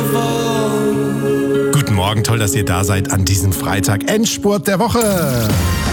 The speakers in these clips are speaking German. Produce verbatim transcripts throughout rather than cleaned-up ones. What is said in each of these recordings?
Guten Morgen, toll, dass ihr da seid an diesem Freitag. Endspurt der Woche.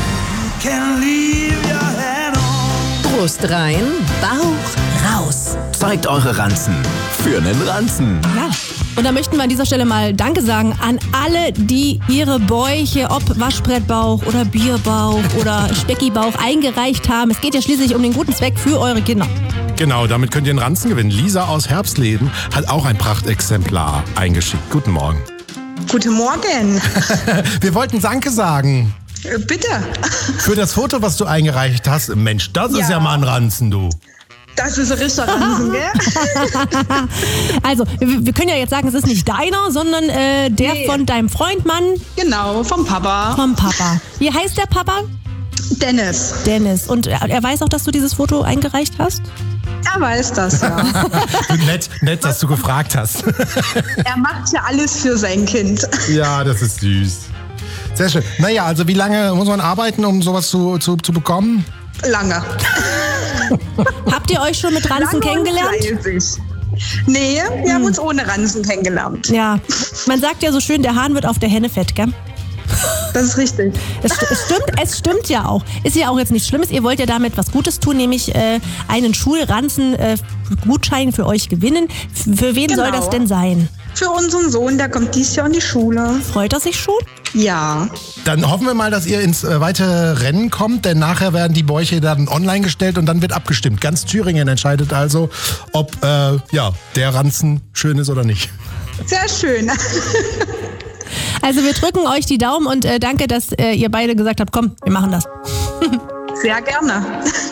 Brust rein, Bauch raus. Zeigt eure Ranzen für nen Ranzen. Ja. Und da möchten wir an dieser Stelle mal Danke sagen an alle, die ihre Bäuche, ob Waschbrettbauch oder Bierbauch oder Speckibauch eingereicht haben. Es geht ja schließlich um den guten Zweck für eure Kinder. Genau, damit könnt ihr einen Ranzen gewinnen. Lisa aus Herbstleben hat auch ein Prachtexemplar eingeschickt. Guten Morgen. Guten Morgen. Wir wollten Danke sagen. Bitte. Für das Foto, was du eingereicht hast. Mensch, das ist Ja. ja mal ein Ranzen, du. Das ist ein richtiger Ransen, gell? Also, wir, wir können ja jetzt sagen, es ist nicht deiner, sondern äh, der Nee. von deinem Freund, Mann, Genau, vom Papa. vom Papa. Wie heißt der Papa? Dennis. Dennis. Und er, er weiß auch, dass du dieses Foto eingereicht hast? Er weiß das, ja. nett, nett, dass du gefragt hast. Er macht ja alles für sein Kind. Ja, das ist süß. Sehr schön. Naja, also wie lange muss man arbeiten, um sowas zu, zu, zu bekommen? Lange. Habt ihr euch schon mit Ranzen Lange kennengelernt? Und fleißig. Nee, wir haben uns ohne Ransen kennengelernt. Ja. Man sagt ja so schön, der Hahn wird auf der Henne fett, gell? Das ist richtig. Es, st- es stimmt, es stimmt ja auch. Ist ja auch jetzt nichts Schlimmes. Ihr wollt ja damit was Gutes tun, nämlich äh, einen Schulranzen-Gutschein für euch gewinnen. F- Für wen soll Genau. das denn sein? Für unseren Sohn, der kommt dieses Jahr in die Schule. Freut er sich schon? Ja. Dann hoffen wir mal, dass ihr ins äh, weite Rennen kommt, denn nachher werden die Bäuche dann online gestellt und dann wird abgestimmt. Ganz Thüringen entscheidet also, ob äh, ja, der Ranzen schön ist oder nicht. Sehr schön. Also wir drücken euch die Daumen und äh, danke, dass äh, ihr beide gesagt habt, komm, wir machen das. Sehr gerne.